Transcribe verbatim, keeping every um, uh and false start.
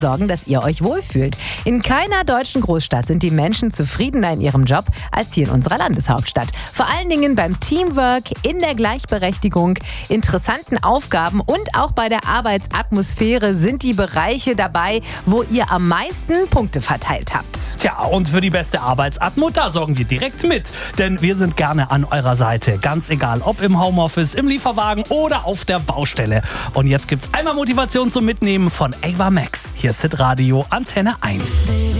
sorgen, dass ihr euch wohlfühlt. In keiner deutschen Großstadt sind die Menschen zufriedener in ihrem Job als hier in unserer Landeshauptstadt. Vor allen Dingen beim Teamwork, in der Gleichberechtigung, interessanten Aufgaben und auch bei der Arbeitsatmosphäre sind die Bereiche dabei, wo ihr am meisten Punkte verteilt habt. Tja, und für die beste Arbeitsatmo, da sorgen wir direkt mit. Denn wir sind gerne an eurer Seite. Ganz egal, ob im Homeoffice, im Lieferwagen oder auf der Baustelle. Und jetzt gibt's einmal Motivation zum Mitnehmen von Ava Max. Hier ist Hitradio Antenne eins.